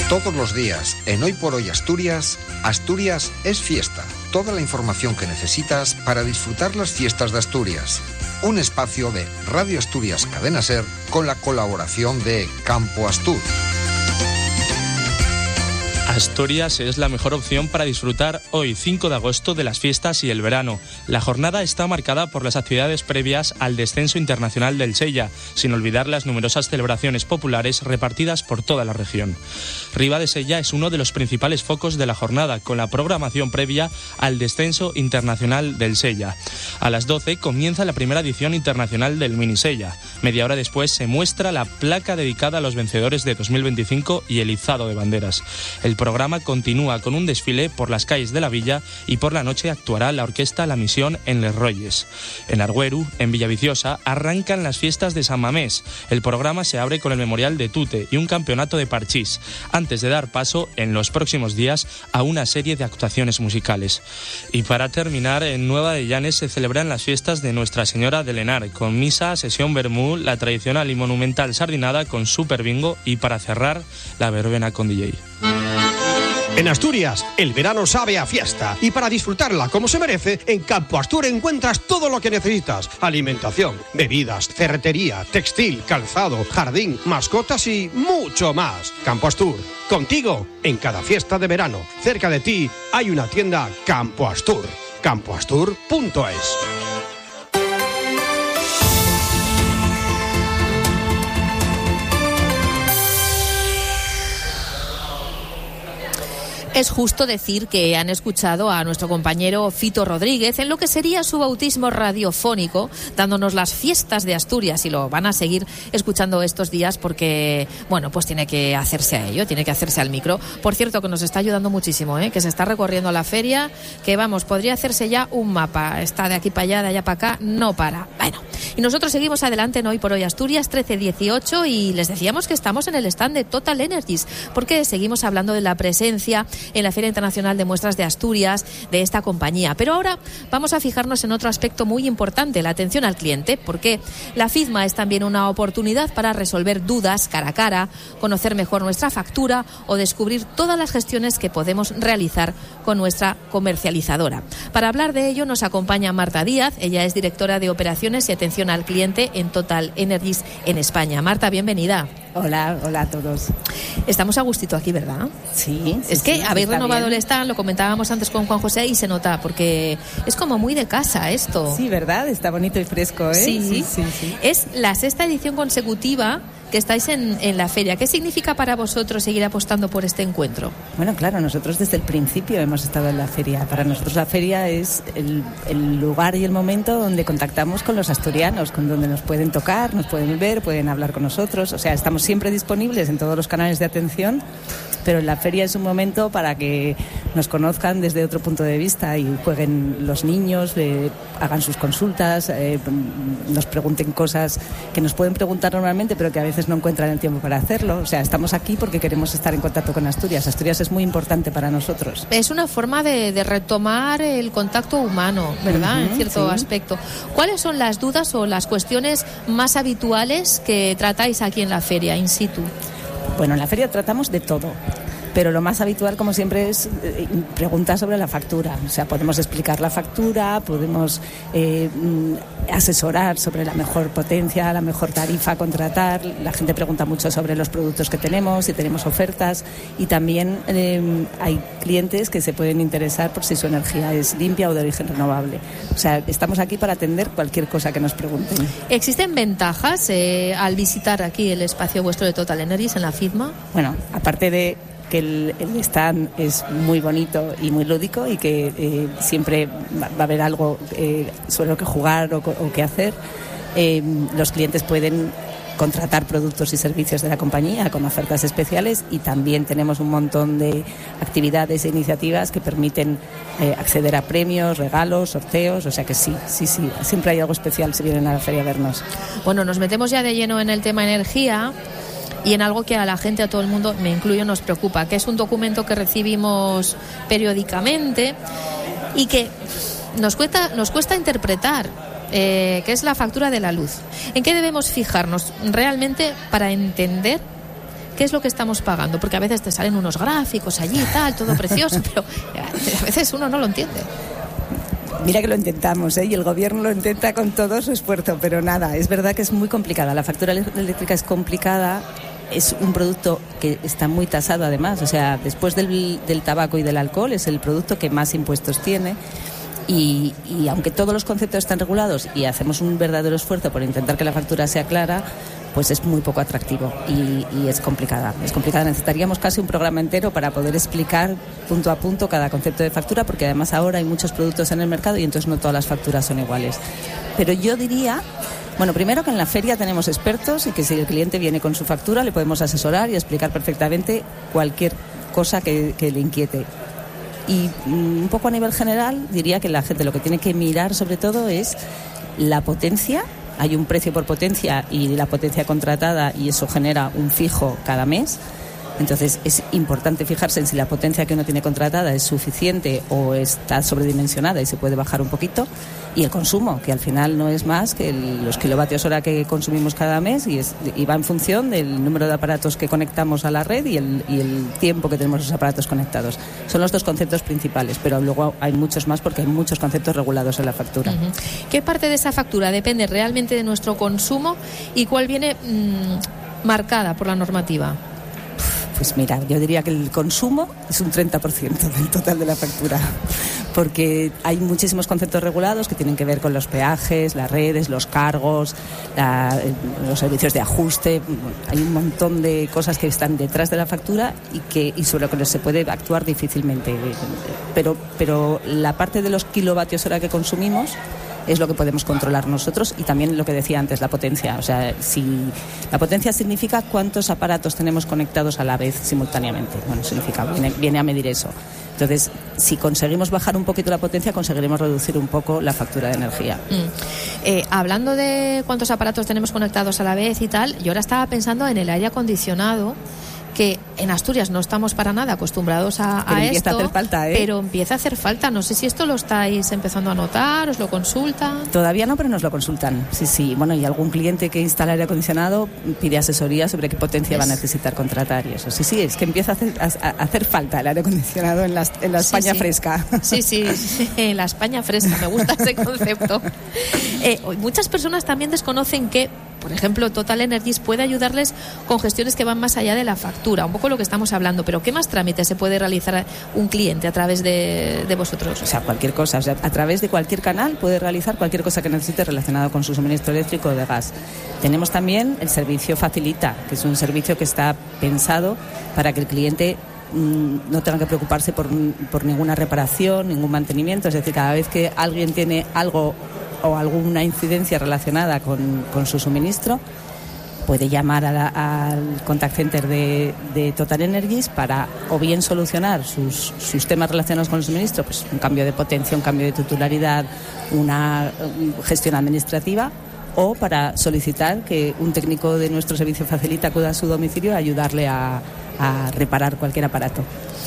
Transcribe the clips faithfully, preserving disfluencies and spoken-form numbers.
Todos los días, en Hoy por Hoy Asturias, Asturias es fiesta. Toda la información que necesitas para disfrutar las fiestas de Asturias. Un espacio de Radio Asturias Cadena Ser con la colaboración de Campo Astur. Asturias es la mejor opción para disfrutar hoy, cinco de agosto, de las fiestas y el verano. La jornada está marcada por las actividades previas al descenso internacional del Sella, sin olvidar las numerosas celebraciones populares repartidas por toda la región. Riba de Sella es uno de los principales focos de la jornada, con la programación previa al descenso internacional del Sella. A las doce comienza la primera edición internacional del Mini Sella. Media hora después se muestra la placa dedicada a los vencedores de dos mil veinticinco y el izado de banderas. El El programa continúa con un desfile por las calles de la villa y por la noche actuará la orquesta La Misión en Les Royes. En Argueru, en Villaviciosa, arrancan las fiestas de San Mamés. El programa se abre con el memorial de Tute y un campeonato de parchís, antes de dar paso en los próximos días a una serie de actuaciones musicales. Y para terminar, en Nueva de Llanes se celebran las fiestas de Nuestra Señora de Lenar, con misa, sesión vermú, la tradicional y monumental sardinada con super bingo y, para cerrar, la verbena con D J. En Asturias, el verano sabe a fiesta y para disfrutarla como se merece, en Campo Astur encuentras todo lo que necesitas: alimentación, bebidas, ferretería, textil, calzado, jardín, mascotas y mucho más. Campo Astur, contigo en cada fiesta de verano. Cerca de ti hay una tienda Campo Astur, campo astur punto es. Es justo decir que han escuchado a nuestro compañero Fito Rodríguez en lo que sería su bautismo radiofónico, dándonos las fiestas de Asturias, y lo van a seguir escuchando estos días porque, bueno, pues tiene que hacerse a ello, tiene que hacerse al micro. Por cierto, que nos está ayudando muchísimo, ¿eh? Que se está recorriendo la feria, que vamos, podría hacerse ya un mapa. Está de aquí para allá, de allá para acá, no para. Bueno, y nosotros seguimos adelante en Hoy por Hoy Asturias, trece dieciocho, y les decíamos que estamos en el stand de Total Energies, porque seguimos hablando de la presencia en la Feria Internacional de Muestras de Asturias de esta compañía. Pero ahora vamos a fijarnos en otro aspecto muy importante, la atención al cliente, porque la FIDMA es también una oportunidad para resolver dudas cara a cara, conocer mejor nuestra factura o descubrir todas las gestiones que podemos realizar con nuestra comercializadora. Para hablar de ello nos acompaña Marta Díaz, ella es directora de Operaciones y Atención al Cliente en Total Energies en España. Marta, bienvenida. Hola, hola a todos. Estamos a gustito aquí, ¿verdad? Sí. Es sí, que sí, habéis renovado bien. el stand, lo comentábamos antes con Juan José, y se nota, porque es como muy de casa esto. Sí, ¿verdad? Está bonito y fresco, ¿eh? Sí, sí, sí, sí. Es la sexta edición consecutiva que estáis en, en la feria. ¿Qué significa para vosotros seguir apostando por este encuentro? Bueno, claro, nosotros desde el principio hemos estado en la feria. Para nosotros la feria es el, el lugar y el momento donde contactamos con los asturianos, con donde nos pueden tocar, nos pueden ver, pueden hablar con nosotros. O sea, estamos siempre disponibles en todos los canales de atención, pero en la feria es un momento para que nos conozcan desde otro punto de vista y jueguen los niños, eh, hagan sus consultas, eh, nos pregunten cosas que nos pueden preguntar normalmente, pero que a veces no encuentran el tiempo para hacerlo. O sea, estamos aquí porque queremos estar en contacto con Asturias. Asturias es muy importante para nosotros. Es una forma de, de retomar el contacto humano, ¿verdad? Uh-huh, en cierto sí. aspecto. ¿Cuáles son las dudas o las cuestiones más habituales que tratáis aquí en la feria, in situ? Bueno, en la feria tratamos de todo, pero lo más habitual, como siempre, es eh, preguntas sobre la factura. O sea, podemos explicar la factura, podemos eh, asesorar sobre la mejor potencia, la mejor tarifa a contratar. La gente pregunta mucho sobre los productos que tenemos, si tenemos ofertas, y también eh, hay clientes que se pueden interesar por si su energía es limpia o de origen renovable. O sea, estamos aquí para atender cualquier cosa que nos pregunten. ¿Existen ventajas eh, al visitar aquí el espacio vuestro de Total Energies en la FIDMA? Bueno, aparte de que el, el stand es muy bonito y muy lúdico y que eh, siempre va, va a haber algo eh, sobre lo que jugar o, o que hacer, eh, los clientes pueden contratar productos y servicios de la compañía con ofertas especiales, y también tenemos un montón de actividades e iniciativas que permiten eh, acceder a premios, regalos, sorteos. O sea que sí, sí, sí, siempre hay algo especial si vienen a la feria a vernos. Bueno, nos metemos ya de lleno en el tema energía y en algo que a la gente, a todo el mundo, me incluyo, nos preocupa, que es un documento que recibimos periódicamente y que nos cuesta, nos cuesta interpretar, eh, que es la factura de la luz. ¿En qué debemos fijarnos realmente para entender ¿qué es lo que estamos pagando? Porque a veces te salen unos gráficos allí y tal, todo precioso, pero a veces uno no lo entiende. Mira que lo intentamos, ¿eh? Y el gobierno lo intenta con todo su esfuerzo, pero nada, es verdad que es muy complicada. La factura eléctrica es complicada, es un producto que está muy tasado además, o sea, después del, del tabaco y del alcohol es el producto que más impuestos tiene. Y, y aunque todos los conceptos están regulados y hacemos un verdadero esfuerzo por intentar que la factura sea clara, pues es muy poco atractivo y, y es complicada. Es complicada. Necesitaríamos casi un programa entero para poder explicar punto a punto cada concepto de factura, porque además ahora hay muchos productos en el mercado y entonces no todas las facturas son iguales. Pero yo diría, bueno, primero que en la feria tenemos expertos y que si el cliente viene con su factura le podemos asesorar y explicar perfectamente cualquier cosa que, que le inquiete. Y un poco a nivel general diría que la gente lo que tiene que mirar sobre todo es la potencia. Hay un precio por potencia y la potencia contratada y eso genera un fijo cada mes. Entonces es importante fijarse en si la potencia que uno tiene contratada es suficiente o está sobredimensionada y se puede bajar un poquito. Y el consumo, que al final no es más que el, los kilovatios hora que consumimos cada mes y, es, y va en función del número de aparatos que conectamos a la red y el, y el tiempo que tenemos los aparatos conectados. Son los dos conceptos principales, pero luego hay muchos más porque hay muchos conceptos regulados en la factura. Uh-huh. ¿Qué parte de esa factura depende realmente de nuestro consumo y cuál viene mmm, marcada por la normativa? Pues mira, yo diría que el consumo es un treinta por ciento del total de la factura, porque hay muchísimos conceptos regulados que tienen que ver con los peajes, las redes, los cargos, la, los servicios de ajuste. Hay un montón de cosas que están detrás de la factura y que y sobre lo que se puede actuar difícilmente. Pero, pero la parte de los kilovatios hora que consumimos es lo que podemos controlar nosotros y también lo que decía antes, la potencia. O sea, si la potencia significa cuántos aparatos tenemos conectados a la vez simultáneamente. Bueno, significa, viene, viene a medir eso. Entonces, si conseguimos bajar un poquito la potencia, conseguiremos reducir un poco la factura de energía. Mm. Eh, hablando de cuántos aparatos tenemos conectados a la vez y tal, yo ahora estaba pensando en el aire acondicionado, que en Asturias no estamos para nada acostumbrados a, a pero empieza esto, a hacer falta, ¿eh? pero empieza a hacer falta. No sé si esto lo estáis empezando a notar, os lo consultan. Todavía no, pero nos lo consultan. Sí, sí. Bueno, y algún cliente que instala aire acondicionado pide asesoría sobre qué potencia es... va a necesitar contratar y eso. Sí, sí, es que empieza a hacer, a, a hacer falta el aire acondicionado en la, en la España sí, sí. fresca. Sí, sí, sí, en la España fresca. Me gusta ese concepto. Eh, muchas personas también desconocen que, por ejemplo, Total Energies puede ayudarles con gestiones que van más allá de la factura, un poco lo que estamos hablando, pero ¿qué más trámites se puede realizar un cliente a través de, de vosotros? O sea, cualquier cosa, o sea, a través de cualquier canal puede realizar cualquier cosa que necesite relacionado con su suministro eléctrico o de gas. Tenemos también el servicio Facilita, que es un servicio que está pensado para que el cliente mmm, no tenga que preocuparse por, por ninguna reparación, ningún mantenimiento, es decir, cada vez que alguien tiene algo o alguna incidencia relacionada con, con su suministro, puede llamar a la, al contact center de, de Total Energies para o bien solucionar sus, sus temas relacionados con el suministro, pues un cambio de potencia, un cambio de titularidad, una gestión administrativa, o para solicitar que un técnico de nuestro servicio Facilita acuda a su domicilio a ayudarle a, a reparar cualquier aparato.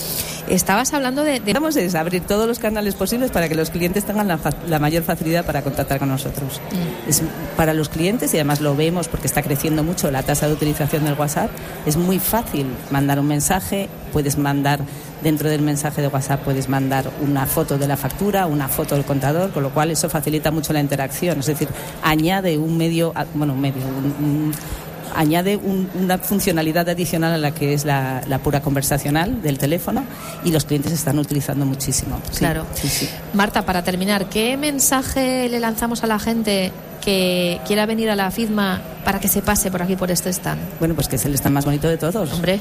Estabas hablando de... de... Vamos a abrir todos los canales posibles para que los clientes tengan la, fa- la mayor facilidad para contactar con nosotros. Mm. Es para los clientes, y además lo vemos porque está creciendo mucho la tasa de utilización del WhatsApp, es muy fácil mandar un mensaje, puedes mandar dentro del mensaje de WhatsApp, puedes mandar una foto de la factura, una foto del contador, con lo cual eso facilita mucho la interacción, es decir, añade un medio, bueno, un medio, un... un añade un, una funcionalidad adicional a la que es la, la pura conversacional del teléfono y los clientes están utilizando muchísimo. Sí, claro. Sí, sí. Marta, para terminar, ¿qué mensaje le lanzamos a la gente que quiera venir a la FIDMA para que se pase por aquí, por este stand? Bueno, pues que es el stand más bonito de todos. Hombre,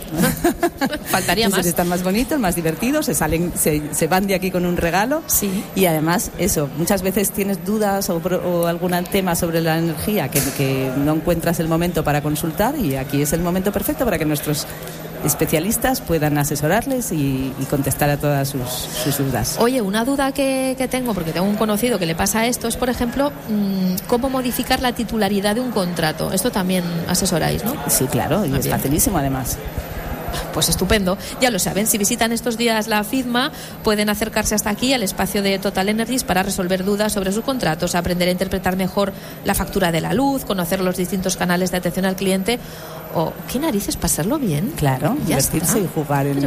faltaría más. Es el stand más bonito, el más divertido, se salen, se, se van de aquí con un regalo. Sí. Y además, eso, muchas veces tienes dudas o, o algún tema sobre la energía que, que no encuentras el momento para consultar, y aquí es el momento perfecto para que nuestros especialistas puedan asesorarles y, y contestar a todas sus, sus dudas. Oye, una duda que, que tengo, porque tengo un conocido que le pasa esto, es, por ejemplo, mmm, cómo modificar la titularidad de un contrato. Esto también asesoráis, ¿no? Sí, claro, y ah, es bien. Facilísimo además. Pues estupendo, ya lo saben, si visitan estos días la FIDMA pueden acercarse hasta aquí al espacio de Total Energies para resolver dudas sobre sus contratos, aprender a interpretar mejor la factura de la luz, conocer los distintos canales de atención al cliente o, ¿qué narices? Pasarlo bien. Claro, ya divertirse está. y jugar en